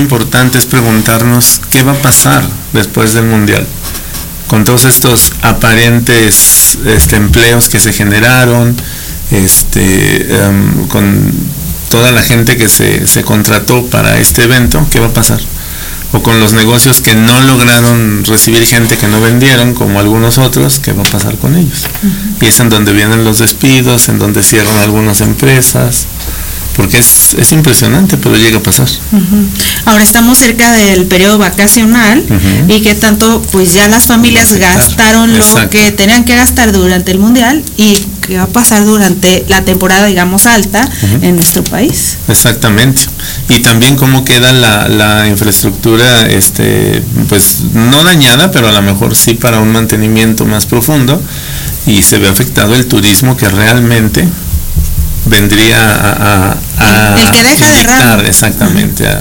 importante es preguntarnos qué va a pasar después del Mundial, con todos estos aparentes empleos que se generaron, con toda la gente que se contrató para este evento, ¿qué va a pasar? O con los negocios que no lograron recibir gente que no vendieron, como algunos otros, ¿qué va a pasar con ellos? Y es en donde vienen los despidos, en donde cierran algunas empresas, porque es impresionante, pero llega a pasar. Ahora estamos cerca del periodo vacacional y que tanto pues ya las familias gastaron lo que tenían que gastar durante el Mundial y qué va a pasar durante la temporada, digamos, alta en nuestro país. Exactamente. Y también cómo queda la infraestructura, pues no dañada, pero a lo mejor sí para un mantenimiento más profundo, y se ve afectado el turismo que realmente vendría el que deja inyectar, exactamente, a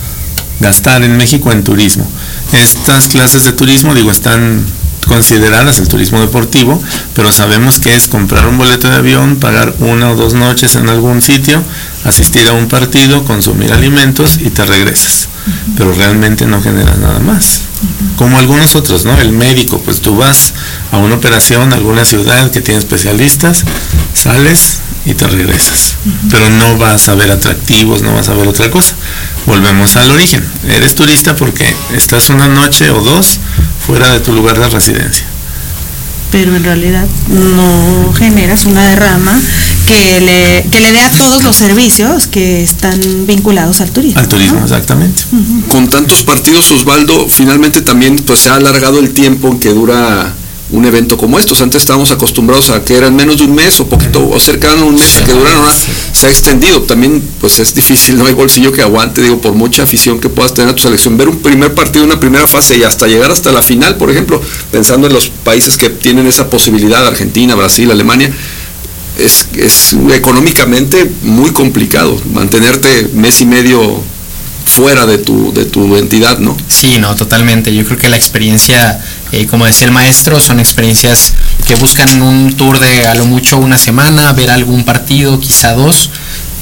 gastar en México en turismo. Estas clases de turismo, están consideradas el turismo deportivo, pero sabemos que es comprar un boleto de avión, pagar 1 o 2 noches en algún sitio, asistir a un partido, consumir alimentos y te regresas, pero realmente no generas nada más. Como algunos otros, ¿no? El médico, pues tú vas a una operación, a alguna ciudad que tiene especialistas, sales y te regresas, pero no vas a ver atractivos, no vas a ver otra cosa. Volvemos al origen, eres turista porque estás una noche o 2 fuera de tu lugar de residencia, pero en realidad no generas una derrama que le dé a todos los servicios que están vinculados al turismo. Al turismo, ¿no? Exactamente. Con tantos partidos, Osvaldo, finalmente también pues se ha alargado el tiempo en que dura un evento como estos. Antes estábamos acostumbrados a que eran menos de un mes o poquito o cerca de un mes a que duraran. Ahora se ha extendido. También pues es difícil, no hay bolsillo que aguante, por mucha afición que puedas tener a tu selección, ver un primer partido, una primera fase y hasta llegar hasta la final, por ejemplo, pensando en los países que tienen esa posibilidad, Argentina, Brasil, Alemania, es económicamente muy complicado mantenerte mes y medio fuera de tu entidad, ¿no? Sí, no, totalmente. Yo creo que la experiencia, como decía el maestro, son experiencias que buscan un tour de a lo mucho una semana, ver algún partido, quizá 2,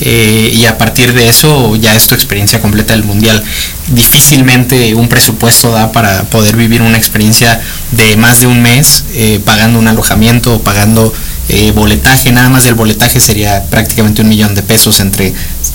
y a partir de eso ya es tu experiencia completa del Mundial. Difícilmente un presupuesto da para poder vivir una experiencia de más de un mes, pagando un alojamiento o pagando boletaje. Nada más del boletaje sería prácticamente $1,000,000 entre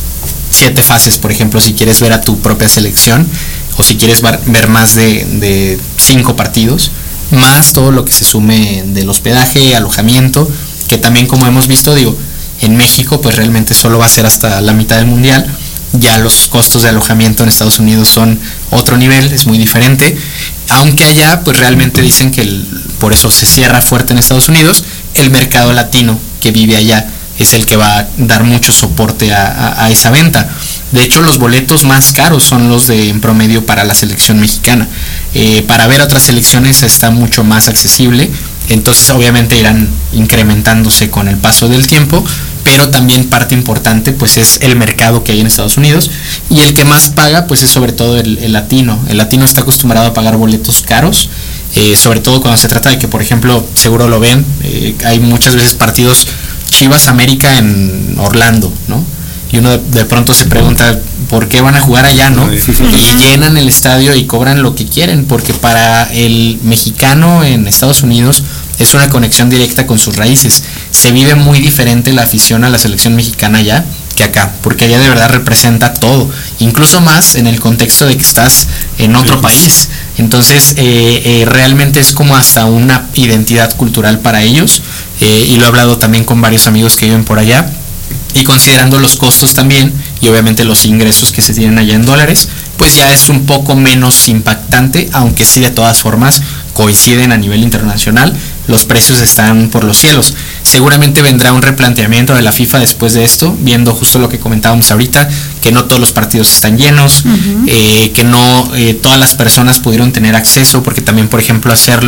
7 fases, por ejemplo, si quieres ver a tu propia selección o si quieres ver más de 5 partidos, más todo lo que se sume del hospedaje, alojamiento, que también, como hemos visto, en México pues realmente solo va a ser hasta la mitad del Mundial. Ya los costos de alojamiento en Estados Unidos son otro nivel, es muy diferente, aunque allá pues realmente dicen que por eso se cierra fuerte en Estados Unidos, el mercado latino que vive allá es el que va a dar mucho soporte a esa venta. De hecho, los boletos más caros son los en promedio para la selección mexicana. Para ver otras selecciones está mucho más accesible, entonces obviamente irán incrementándose con el paso del tiempo, pero también parte importante pues es el mercado que hay en Estados Unidos, y el que más paga pues es sobre todo el latino. El latino está acostumbrado a pagar boletos caros, sobre todo cuando se trata de que, por ejemplo, seguro lo ven, hay muchas veces partidos Chivas América en Orlando, ¿no? Y uno de pronto se pregunta por qué van a jugar allá, ¿no? Y llenan el estadio y cobran lo que quieren, porque para el mexicano en Estados Unidos es una conexión directa con sus raíces. Se vive muy diferente la afición a la selección mexicana allá que acá, porque allá de verdad representa todo, incluso más en el contexto de que estás en otro país. Entonces realmente es como hasta una identidad cultural para ellos, y lo he hablado también con varios amigos que viven por allá, y considerando los costos también y obviamente los ingresos que se tienen allá en dólares, pues ya es un poco menos impactante, aunque sí de todas formas coinciden a nivel internacional, los precios están por los cielos. Seguramente vendrá un replanteamiento de la FIFA después de esto, viendo justo lo que comentábamos ahorita, que no todos los partidos están llenos, que no todas las personas pudieron tener acceso, porque también, por ejemplo, hacer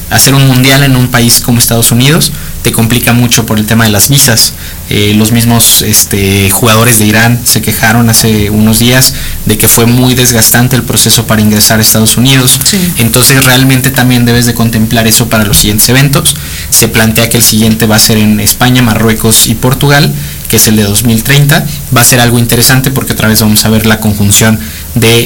un mundial en un país como Estados Unidos te complica mucho por el tema de las visas. Los mismos jugadores de Irán se quejaron hace unos días de que fue muy desgastante el proceso para ingresar a Estados Unidos. Sí. Entonces realmente también debes de contemplar eso para los siguientes eventos. Se plantea que el siguiente va a ser en España, Marruecos y Portugal, que es el de 2030. Va a ser algo interesante porque otra vez vamos a ver la conjunción de